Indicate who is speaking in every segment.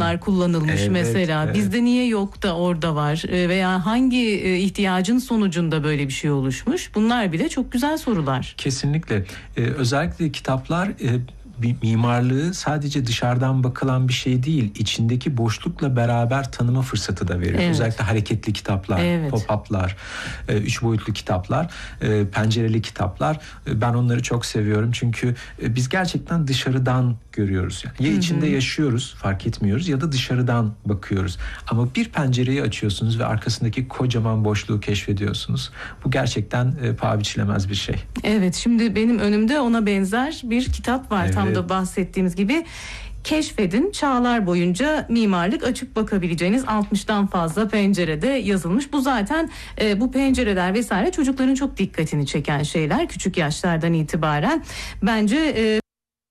Speaker 1: bunlar kullanılmış mesela?
Speaker 2: Evet.
Speaker 1: Bizde niye yok da orada var? Veya hangi ihtiyacın sonucunda böyle bir şey oluşmuş? Bunlar bile çok güzel sorular.
Speaker 2: Kesinlikle. Özellikle kitaplar mimarlığı sadece dışarıdan bakılan bir şey değil, içindeki boşlukla beraber tanıma fırsatı da veriyor.
Speaker 1: Evet.
Speaker 2: Özellikle hareketli kitaplar,
Speaker 1: evet.
Speaker 2: pop-up'lar, 3 boyutlu kitaplar, pencereli kitaplar. Ben onları çok seviyorum çünkü biz gerçekten dışarıdan görüyoruz. Yani ya içinde yaşıyoruz, fark etmiyoruz ya da dışarıdan bakıyoruz. Ama bir pencereyi açıyorsunuz ve arkasındaki kocaman boşluğu keşfediyorsunuz. Bu gerçekten paha biçilemez bir şey.
Speaker 1: Evet, şimdi benim önümde ona benzer bir kitap var.
Speaker 2: Evet.
Speaker 1: Tam da bahsettiğimiz gibi. Keşfedin, çağlar boyunca mimarlık, açıp bakabileceğiniz 60'tan fazla pencerede yazılmış. Bu zaten bu pencereler vesaire çocukların çok dikkatini çeken şeyler küçük yaşlardan itibaren. Bence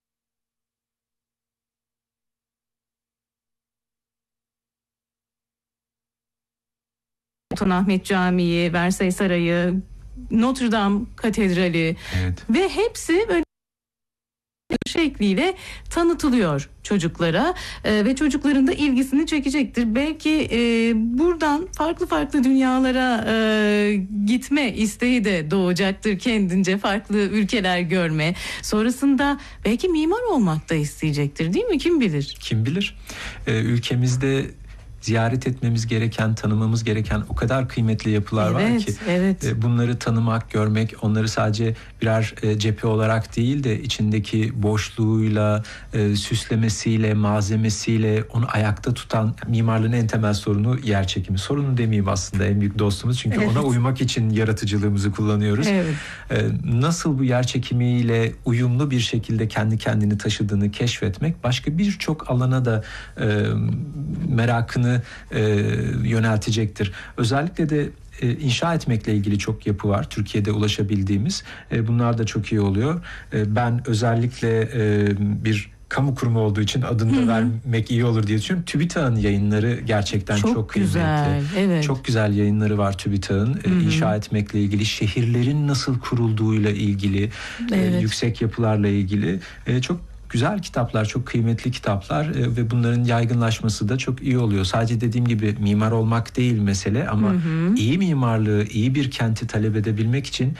Speaker 1: Sultanahmet Camii, Versailles Sarayı, Notre Dame Katedrali ve hepsi böyle şekliyle tanıtılıyor çocuklara ve çocukların da ilgisini çekecektir. Belki buradan farklı dünyalara gitme isteği de doğacaktır kendince, farklı ülkeler görme. Sonrasında belki mimar olmak da isteyecektir, değil mi? Kim bilir?
Speaker 2: Kim bilir? Ülkemizde ziyaret etmemiz gereken, tanımamız gereken o kadar kıymetli yapılar var ki bunları tanımak, görmek, onları sadece birer cephe olarak değil de içindeki boşluğuyla, süslemesiyle, malzemesiyle onu ayakta tutan, mimarlığın en temel sorunu yer çekimi. Sorunu demeyeyim aslında, en büyük dostumuz, çünkü ona uymak için yaratıcılığımızı kullanıyoruz. Nasıl bu yer çekimiyle uyumlu bir şekilde kendi kendini taşıdığını keşfetmek, başka birçok alana da merakını yöneltecektir. Özellikle de inşa etmekle ilgili çok yapı var Türkiye'de ulaşabildiğimiz. Bunlar da çok iyi oluyor. Ben özellikle bir kamu kurumu olduğu için adını da vermek iyi olur diye düşünüyorum. TÜBİTAK'ın yayınları gerçekten çok kıymetli.
Speaker 1: Güzel,
Speaker 2: çok güzel yayınları var TÜBİTAK'ın. İnşa etmekle ilgili, şehirlerin nasıl kurulduğuyla ilgili, yüksek yapılarla ilgili çok güzel kitaplar, çok kıymetli kitaplar ve bunların yaygınlaşması da çok iyi oluyor. Sadece dediğim gibi mimar olmak değil mesele, ama iyi mimarlığı, iyi bir kenti talep edebilmek için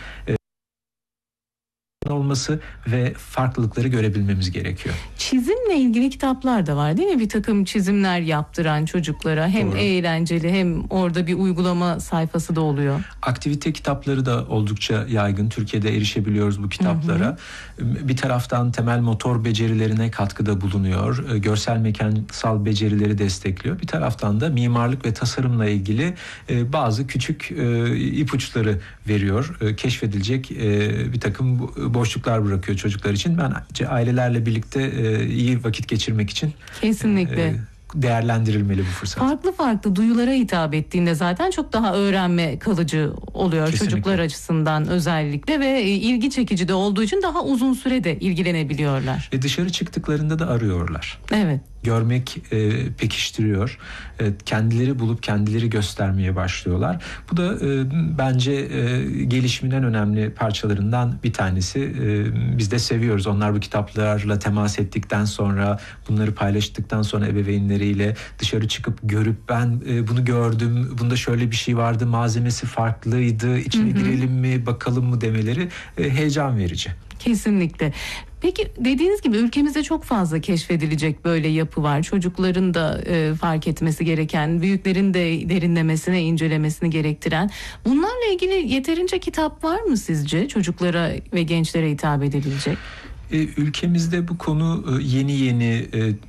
Speaker 2: olması ve farklılıkları görebilmemiz gerekiyor.
Speaker 1: Çizimle ilgili kitaplar da var, değil mi? Bir takım çizimler yaptıran çocuklara hem eğlenceli hem orada bir uygulama sayfası da oluyor.
Speaker 2: Aktivite kitapları da oldukça yaygın. Türkiye'de erişebiliyoruz bu kitaplara. Bir taraftan temel motor becerilerine katkıda bulunuyor. Görsel mekansal becerileri destekliyor. Bir taraftan da mimarlık ve tasarımla ilgili bazı küçük ipuçları veriyor. Keşfedilecek bir takım boşluklar bırakıyor çocuklar için. Bence ailelerle birlikte iyi vakit geçirmek için
Speaker 1: kesinlikle
Speaker 2: değerlendirilmeli bu fırsat.
Speaker 1: Farklı duyulara hitap ettiğinde zaten çok daha öğrenme kalıcı oluyor. Kesinlikle. Çocuklar açısından özellikle ve ilgi çekici de olduğu için daha uzun sürede ilgilenebiliyorlar.
Speaker 2: Ve dışarı çıktıklarında da arıyorlar.
Speaker 1: Evet.
Speaker 2: Görmek pekiştiriyor. Kendileri bulup kendileri göstermeye başlıyorlar. Bu da bence gelişimin en önemli parçalarından bir tanesi. Biz de seviyoruz. Onlar bu kitaplarla temas ettikten sonra, bunları paylaştıktan sonra ebeveynleriyle dışarı çıkıp görüp ben bunu gördüm, bunda şöyle bir şey vardı, malzemesi farklıydı, içine girelim mi, bakalım mı demeleri heyecan verici.
Speaker 1: Kesinlikle. Peki dediğiniz gibi ülkemizde çok fazla keşfedilecek böyle yapı var. Çocukların da fark etmesi gereken, büyüklerin de derinlemesine incelemesini gerektiren. Bunlarla ilgili yeterince kitap var mı sizce çocuklara ve gençlere hitap edebilecek?
Speaker 2: Ülkemizde bu konu yeni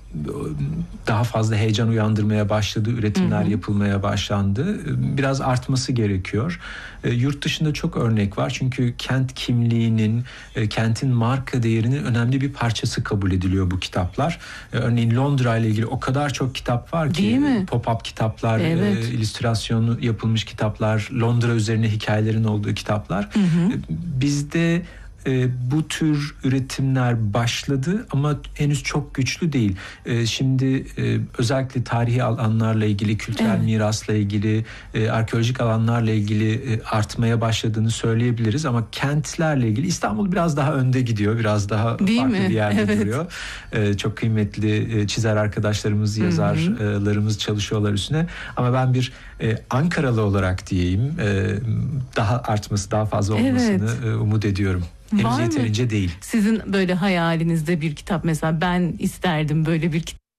Speaker 2: daha fazla heyecan uyandırmaya başladı. Üretimler yapılmaya başlandı. Biraz artması gerekiyor. Yurt dışında çok örnek var. Çünkü kent kimliğinin, kentin marka değerinin önemli bir parçası kabul ediliyor bu kitaplar. Örneğin Londra ile ilgili o kadar çok kitap var ki. Pop-up kitaplar, illüstrasyonu yapılmış kitaplar, Londra üzerine hikayelerin olduğu kitaplar. Bizde bu tür üretimler başladı ama henüz çok güçlü değil. Şimdi özellikle tarihi alanlarla ilgili, kültürel mirasla ilgili, arkeolojik alanlarla ilgili artmaya başladığını söyleyebiliriz ama kentlerle ilgili İstanbul biraz daha önde gidiyor, biraz daha
Speaker 1: değil
Speaker 2: farklı
Speaker 1: mi?
Speaker 2: bir yerde duruyor. Çok kıymetli çizer arkadaşlarımız, yazarlarımız çalışıyorlar üstüne ama ben bir Ankaralı olarak diyeyim, daha artması, daha fazla olmasını umut ediyorum. Henüz yeterince değil.
Speaker 1: Sizin böyle hayalinizde bir kitap, mesela ben isterdim böyle bir kitap.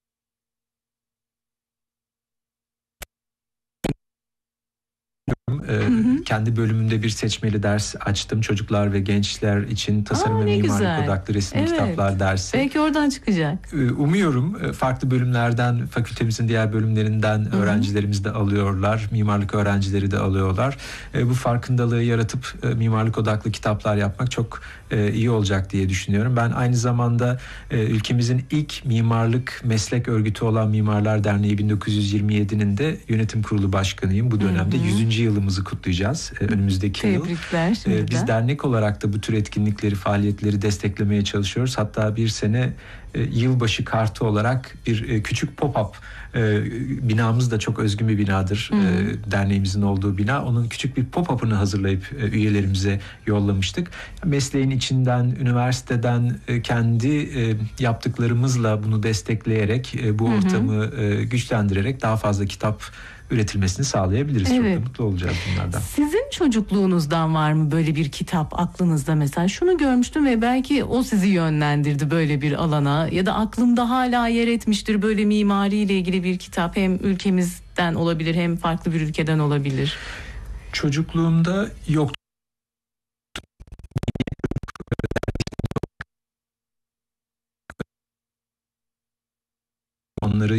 Speaker 2: Kendi bölümümde bir seçmeli ders açtım. Çocuklar ve gençler için tasarım ve mimarlık odaklı resimli kitaplar dersi.
Speaker 1: Belki oradan çıkacak.
Speaker 2: Umuyorum farklı bölümlerden, fakültemizin diğer bölümlerinden öğrencilerimiz de alıyorlar. Mimarlık öğrencileri de alıyorlar. Bu farkındalığı yaratıp mimarlık odaklı kitaplar yapmak çok iyi olacak diye düşünüyorum. Ben aynı zamanda ülkemizin ilk mimarlık meslek örgütü olan Mimarlar Derneği 1927'nin de yönetim kurulu başkanıyım. Bu dönemde 100. yılımızı kutlayacağız önümüzdeki yıl.
Speaker 1: Tebrikler.
Speaker 2: Biz dernek olarak da bu tür etkinlikleri, faaliyetleri desteklemeye çalışıyoruz. Hatta bir sene yılbaşı kartı olarak bir küçük pop-up, binamız da çok özgün bir binadır. Derneğimizin olduğu bina. Onun küçük bir pop-up'ını hazırlayıp üyelerimize yollamıştık. Mesleğin içinden, üniversiteden kendi yaptıklarımızla bunu destekleyerek, bu ortamı güçlendirerek daha fazla kitap üretilmesini sağlayabiliriz. Çok da mutlu olacağız bunlardan.
Speaker 1: Sizin çocukluğunuzdan var mı böyle bir kitap aklınızda mesela? Şunu görmüştüm ve belki o sizi yönlendirdi böyle bir alana, ya da aklımda hala yer etmiştir böyle mimariyle ilgili bir kitap. Hem ülkemizden olabilir, hem farklı bir ülkeden olabilir.
Speaker 2: Çocukluğumda yoktu. Onları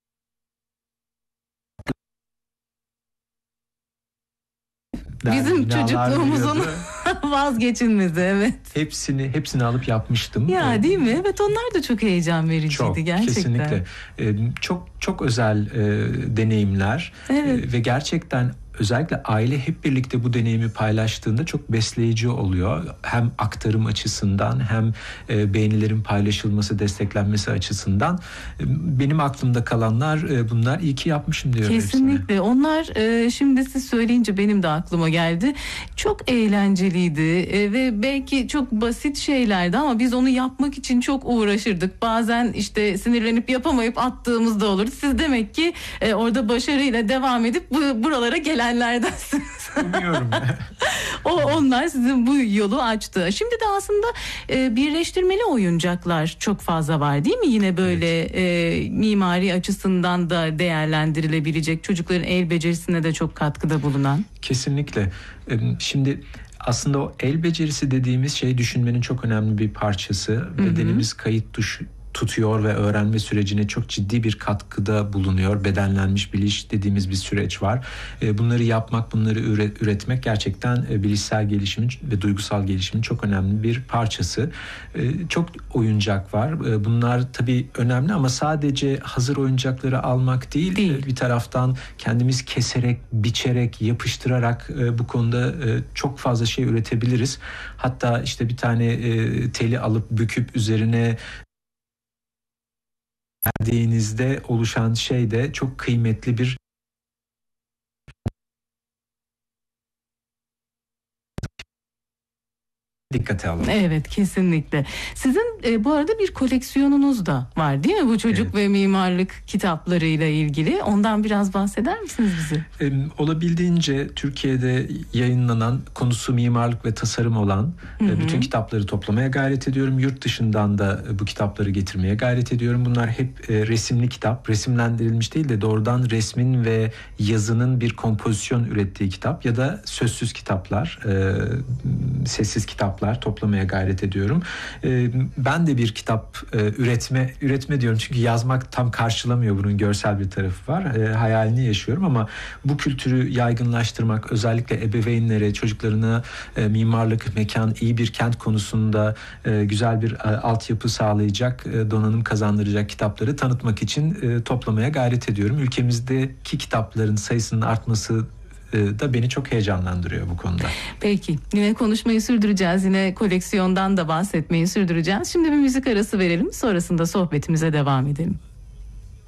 Speaker 1: Bizim çocukluğumuzun vazgeçilmezi,
Speaker 2: Hepsini alıp yapmıştım.
Speaker 1: Ya değil mi? Evet, onlar da çok heyecan vericiydi
Speaker 2: çok,
Speaker 1: gerçekten.
Speaker 2: Kesinlikle. Çok özel deneyimler ve gerçekten özellikle aile hep birlikte bu deneyimi paylaştığında çok besleyici oluyor. Hem aktarım açısından hem beğenilerin paylaşılması, desteklenmesi açısından. Benim aklımda kalanlar bunlar. İyi ki yapmışım diyorum.
Speaker 1: Kesinlikle.
Speaker 2: Hepsine.
Speaker 1: Onlar şimdi siz söyleyince benim de aklıma geldi. Çok eğlenceliydi ve belki çok basit şeylerdi ama biz onu yapmak için çok uğraşırdık. Bazen işte sinirlenip yapamayıp attığımızda olurdu. Siz demek ki orada başarıyla devam edip buralara gelenlerdensiniz.
Speaker 2: Umuyorum.
Speaker 1: Onlar sizin bu yolu açtı. Şimdi de aslında birleştirmeli oyuncaklar çok fazla var değil mi? Yine böyle mimari açısından da değerlendirilebilecek, çocukların el becerisine de çok katkıda bulunan.
Speaker 2: Kesinlikle. Şimdi aslında o el becerisi dediğimiz şey düşünmenin çok önemli bir parçası. Bedenimiz kayıt tutuyor ve öğrenme sürecine çok ciddi bir katkıda bulunuyor. Bedenlenmiş biliş dediğimiz bir süreç var. Bunları yapmak, bunları üretmek gerçekten bilişsel gelişimin ve duygusal gelişimin çok önemli bir parçası. Çok oyuncak var. Bunlar tabii önemli ama sadece hazır oyuncakları almak değil. Bir taraftan kendimiz keserek, biçerek, yapıştırarak bu konuda çok fazla şey üretebiliriz. Hatta işte bir tane teli alıp büküp üzerine verdiğinizde oluşan şey de çok kıymetli bir dikkate alın.
Speaker 1: Evet, kesinlikle. Sizin bu arada bir koleksiyonunuz da var değil mi? Bu çocuk ve mimarlık kitaplarıyla ilgili. Ondan biraz bahseder misiniz bize?
Speaker 2: Olabildiğince Türkiye'de yayınlanan, konusu mimarlık ve tasarım olan bütün kitapları toplamaya gayret ediyorum. Yurt dışından da bu kitapları getirmeye gayret ediyorum. Bunlar hep resimli kitap. Resimlendirilmiş değil de doğrudan resmin ve yazının bir kompozisyon ürettiği kitap ya da sözsüz kitaplar, sessiz kitaplar toplamaya gayret ediyorum. Ben de bir kitap üretme diyorum çünkü yazmak tam karşılamıyor, bunun görsel bir tarafı var. Hayalini yaşıyorum ama bu kültürü yaygınlaştırmak, özellikle ebeveynlere, çocuklarına mimarlık, mekan, iyi bir kent konusunda güzel bir altyapı sağlayacak, donanım kazandıracak kitapları tanıtmak için toplamaya gayret ediyorum. Ülkemizdeki kitapların sayısının artması da beni çok heyecanlandırıyor bu konuda.
Speaker 1: Peki, yine konuşmayı sürdüreceğiz, yine koleksiyondan da bahsetmeyi sürdüreceğiz. Şimdi bir müzik arası verelim, sonrasında sohbetimize devam edelim.